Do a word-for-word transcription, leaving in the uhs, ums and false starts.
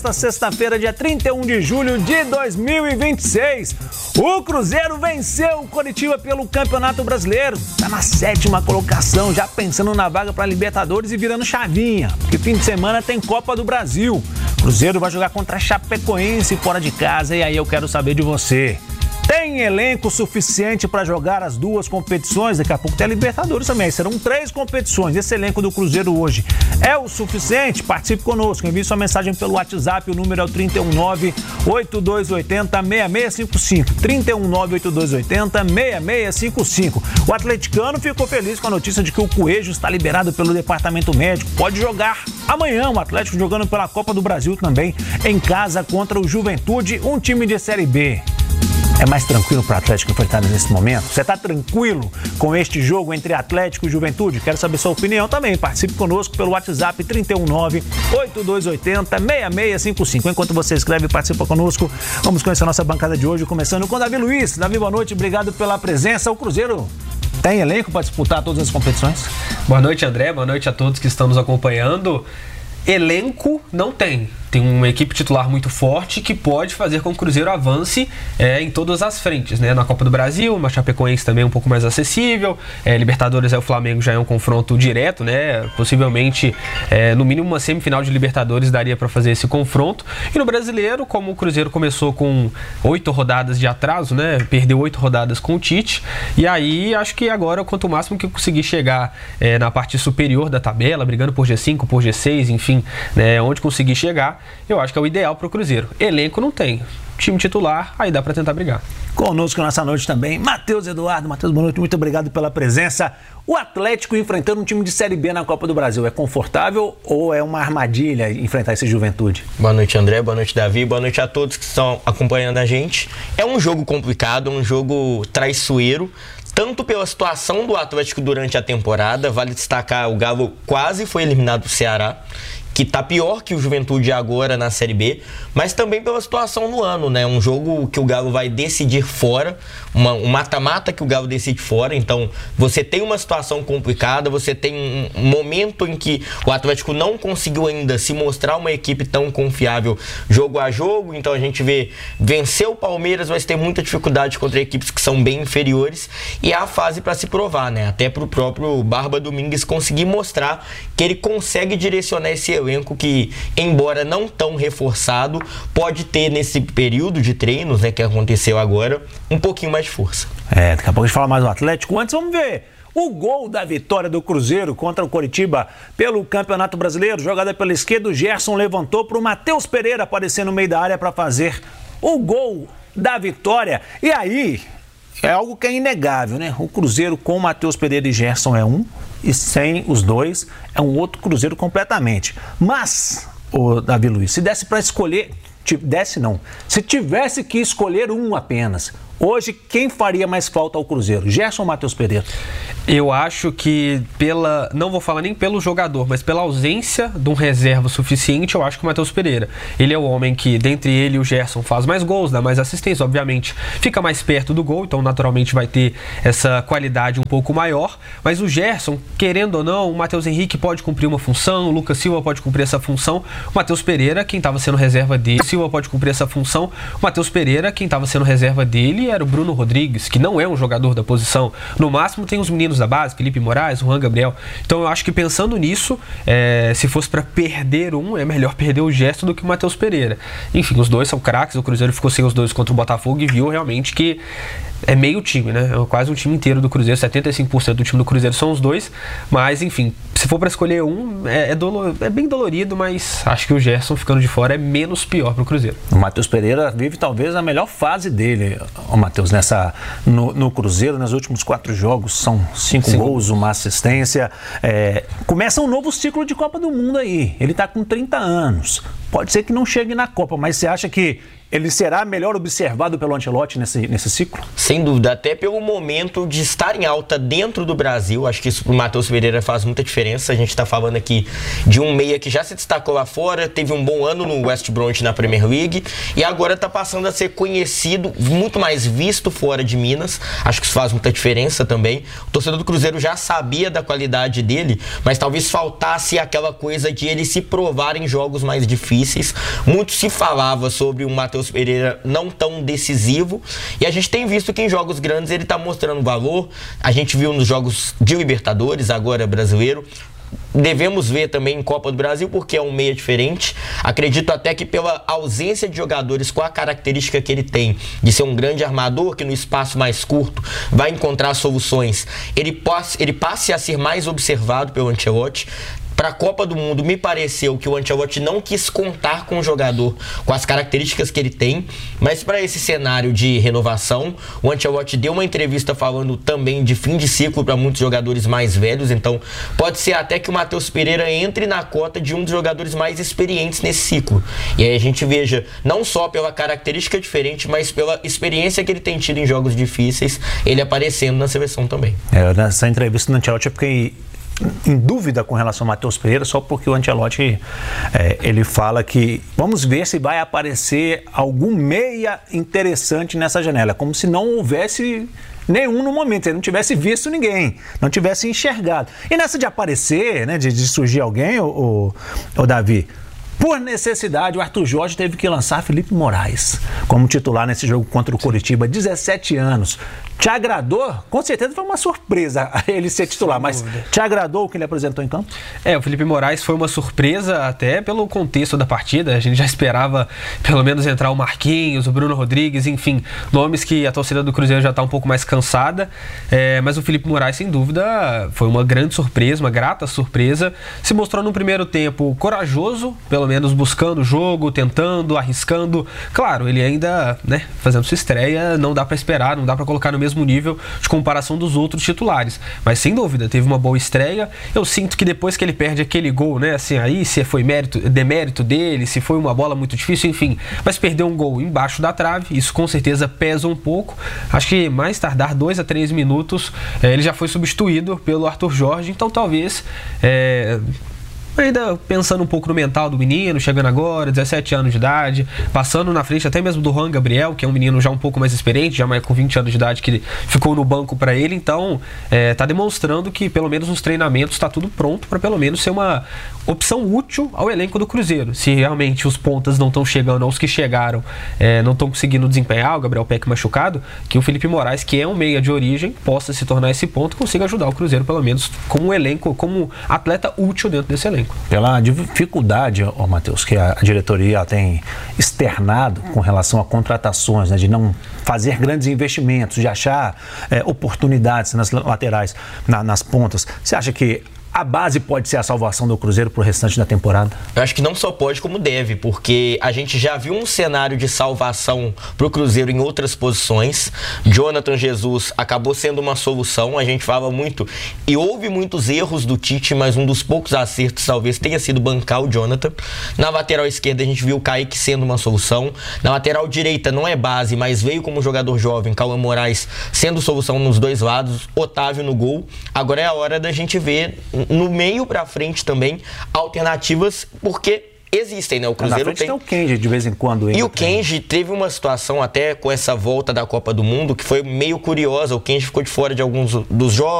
Esta sexta-feira, dia trinta e um de julho de dois mil e vinte e seis, o Cruzeiro venceu o Coritiba pelo Campeonato Brasileiro. Está na sétima colocação, já pensando na vaga para Libertadores e virando chavinha, porque fim de semana tem Copa do Brasil. O Cruzeiro vai jogar contra a Chapecoense fora de casa, e aí eu quero saber de você. Tem elenco suficiente para jogar as duas competições? Daqui a pouco tem a Libertadores também. Serão três competições. Esse elenco do Cruzeiro hoje é o suficiente? Participe conosco. Envie sua mensagem pelo WhatsApp. O número é o três um nove, oito dois oito zero, seis seis cinco cinco. três um nove, oito dois oito zero, seis seis cinco cinco. O atleticano ficou feliz com a notícia de que o Coelho está liberado pelo departamento médico. Pode jogar amanhã. O Atlético jogando pela Copa do Brasil também, em casa contra o Juventude, um time de Série B. É mais tranquilo para o Atlético enfrentar nesse momento? Você está tranquilo com este jogo entre Atlético e Juventude? Quero saber sua opinião também. Participe conosco pelo WhatsApp três um nove, oito dois oito zero, seis seis cinco cinco. Enquanto você escreve e participa conosco, vamos conhecer a nossa bancada de hoje, começando com Davi Luiz. Davi, boa noite, obrigado pela presença. O Cruzeiro tem elenco para disputar todas as competições? Boa noite, André. Boa noite a todos que estamos acompanhando. Elenco não tem. Tem uma equipe titular muito forte que pode fazer com que o Cruzeiro avance é, em todas as frentes, né? Na Copa do Brasil, uma Chapecoense também um pouco mais acessível, é, Libertadores, é o Flamengo já é um confronto direto, né? Possivelmente, é, no mínimo uma semifinal de Libertadores daria para fazer esse confronto. E no Brasileiro, como o Cruzeiro começou com oito rodadas de atraso, né? Perdeu oito rodadas com o Tite, e aí acho que agora, quanto máximo que conseguir chegar é, na parte superior da tabela, brigando por G cinco, por G seis, enfim, né? Onde conseguir chegar, eu acho que é o ideal para o Cruzeiro. Elenco não tem. Time titular, aí dá para tentar brigar. Conosco nessa noite também, Matheus Eduardo. Matheus, boa noite, muito obrigado pela presença. O Atlético enfrentando um time de Série B na Copa do Brasil, é confortável ou é uma armadilha enfrentar esse Juventude? Boa noite, André, boa noite, Davi, boa noite a todos que estão acompanhando a gente. É um jogo complicado, um jogo traiçoeiro, tanto pela situação do Atlético durante a temporada. Vale destacar, o Galo quase foi eliminado do Ceará, que tá pior que o Juventude agora na Série B, mas também pela situação no ano, né? Um jogo que o Galo vai decidir fora, uma, um mata-mata que o Galo decide fora, então você tem uma situação complicada, você tem um momento em que o Atlético não conseguiu ainda se mostrar uma equipe tão confiável jogo a jogo, então a gente vê, venceu o Palmeiras, mas tem muita dificuldade contra equipes que são bem inferiores, e é a fase para se provar, né? Até pro próprio Barba Domingues conseguir mostrar que ele consegue direcionar esse elenco que, embora não tão reforçado, pode ter nesse período de treinos, né, que aconteceu agora, um pouquinho mais de força. É, daqui a pouco a gente fala mais do Atlético. Antes, vamos ver o gol da vitória do Cruzeiro contra o Coritiba pelo Campeonato Brasileiro. Jogada pela esquerda, o Gerson levantou para o Matheus Pereira aparecer no meio da área para fazer o gol da vitória. E aí, é algo que é inegável, né? O Cruzeiro com o Matheus Pereira e Gerson é um, e sem os dois é um outro Cruzeiro completamente. Mas, ô Davi Luiz, se desse para escolher, desse não, se tivesse que escolher um apenas, hoje quem faria mais falta ao Cruzeiro, Gerson ou Matheus Pereira? Eu acho que pela, não vou falar nem pelo jogador, mas pela ausência de um reserva suficiente, eu acho que o Matheus Pereira. Ele é o homem que, dentre ele e o Gerson, faz mais gols, dá mais assistência, obviamente fica mais perto do gol, então naturalmente vai ter essa qualidade um pouco maior, mas o Gerson, querendo ou não, o Matheus Henrique pode cumprir uma função, o Lucas Silva pode cumprir essa função, o Matheus Pereira, quem estava sendo reserva dele, o Silva pode cumprir essa função, o Matheus Pereira, quem estava sendo reserva dele era o Bruno Rodrigues, que não é um jogador da posição, no máximo tem os meninos da base, Felipe Moraes, Juan Gabriel. Então eu acho que pensando nisso, é, se fosse para perder um, é melhor perder o Gerson do que o Matheus Pereira. Enfim, os dois são craques, o Cruzeiro ficou sem os dois contra o Botafogo e viu realmente que é meio time, né? É quase um time inteiro do Cruzeiro, setenta e cinco por cento do time do Cruzeiro são os dois, mas enfim, se for para escolher um, é, é, dolor, é bem dolorido, mas acho que o Gerson ficando de fora é menos pior pro Cruzeiro. O Matheus Pereira vive talvez a melhor fase dele, o Matheus, nessa, no, no Cruzeiro, nos últimos quatro jogos, são cinco Sim. gols, uma assistência, é, começa um novo ciclo de Copa do Mundo aí, ele tá com trinta anos, pode ser que não chegue na Copa, mas você acha que ele será melhor observado pelo Ancelotti nesse, nesse ciclo? Sem dúvida, até pelo momento de estar em alta dentro do Brasil, acho que isso pro Matheus Pereira faz muita diferença. A gente está falando aqui de um meia que já se destacou lá fora, teve um bom ano no West Bromwich na Premier League e agora está passando a ser conhecido, muito mais visto fora de Minas. Acho que isso faz muita diferença também. O torcedor do Cruzeiro já sabia da qualidade dele, mas talvez faltasse aquela coisa de ele se provar em jogos mais difíceis. difíceis. Muito se falava sobre o Matheus Pereira não tão decisivo, e a gente tem visto que em jogos grandes ele está mostrando valor. A gente viu nos jogos de Libertadores, agora brasileiro. Devemos ver também em Copa do Brasil, porque é um meia diferente. Acredito até que pela ausência de jogadores com a característica que ele tem, de ser um grande armador, que no espaço mais curto vai encontrar soluções, ele passe, ele passe a ser mais observado pelo Ancelotti. Para a Copa do Mundo, me pareceu que o Ancelotti não quis contar com o jogador, com as características que ele tem, mas para esse cenário de renovação, o Ancelotti deu uma entrevista falando também de fim de ciclo para muitos jogadores mais velhos, então pode ser até que o Matheus Pereira entre na cota de um dos jogadores mais experientes nesse ciclo. E aí a gente veja, não só pela característica diferente, mas pela experiência que ele tem tido em jogos difíceis, ele aparecendo na seleção também. É, nessa entrevista do Ancelotti eu fiquei em dúvida com relação ao Matheus Pereira, só porque o Ancelotti é, ele fala que vamos ver se vai aparecer algum meia interessante nessa janela, como se não houvesse nenhum no momento, ele não tivesse visto ninguém, não tivesse enxergado. E nessa de aparecer, né, de, de surgir alguém, o, o, o Davi, por necessidade, o Arthur Jorge teve que lançar Felipe Moraes como titular nesse jogo contra o Coritiba, dezessete anos. Te agradou? Com certeza foi uma surpresa ele ser titular, mas te agradou o que ele apresentou em campo? É, o Felipe Moraes foi uma surpresa até pelo contexto da partida. A gente já esperava pelo menos entrar o Marquinhos, o Bruno Rodrigues, enfim, nomes que a torcida do Cruzeiro já está um pouco mais cansada. É, mas o Felipe Moraes, sem dúvida, foi uma grande surpresa, uma grata surpresa. Se mostrou no primeiro tempo corajoso, pelo menos buscando o jogo, tentando, arriscando. Claro, ele ainda, né, fazendo sua estreia, não dá para esperar, não dá para colocar no mesmo nível de comparação dos outros titulares, mas sem dúvida teve uma boa estreia. Eu sinto que depois que ele perde aquele gol, né, assim, aí se foi mérito, demérito dele, se foi uma bola muito difícil, enfim, mas perdeu um gol embaixo da trave, isso com certeza pesa um pouco. Acho que mais tardar dois a três minutos é, ele já foi substituído pelo Arthur Jorge, então talvez é, ainda pensando um pouco no mental do menino, chegando agora, dezessete anos de idade, passando na frente até mesmo do Juan Gabriel, que é um menino já um pouco mais experiente, já mais com vinte anos de idade, que ficou no banco para ele, então é, tá demonstrando que pelo menos nos treinamentos está tudo pronto para pelo menos ser uma opção útil ao elenco do Cruzeiro. Se realmente os pontas não estão chegando, ou os que chegaram é, não estão conseguindo desempenhar, o Gabriel Peck machucado, que o Felipe Moraes, que é um meia de origem, possa se tornar esse ponto, consiga ajudar o Cruzeiro pelo menos como um elenco, como atleta útil dentro desse elenco. Pela dificuldade, oh, Matheus, que a diretoria tem externado com relação a contratações, né, de não fazer grandes investimentos, de achar é, oportunidades nas laterais, na, nas pontas. Você acha que a base pode ser a salvação do Cruzeiro para o restante da temporada? Eu acho que não só pode, como deve, porque a gente já viu um cenário de salvação para o Cruzeiro em outras posições. Jonathan Jesus acabou sendo uma solução, a gente fala muito, e houve muitos erros do Tite, mas um dos poucos acertos talvez tenha sido bancar o Jonathan. Na lateral esquerda a gente viu o Kaique sendo uma solução. Na lateral direita não é base, mas veio como jogador jovem, Cauã Moraes sendo solução nos dois lados, Otávio no gol. Agora é a hora da gente ver no meio pra frente também alternativas, porque existem, né? O Cruzeiro na frente tem... tem o Kenji de vez em quando. E o Kenji teve uma situação até com essa volta da Copa do Mundo que foi meio curiosa. O Kenji ficou de fora de alguns dos jogos.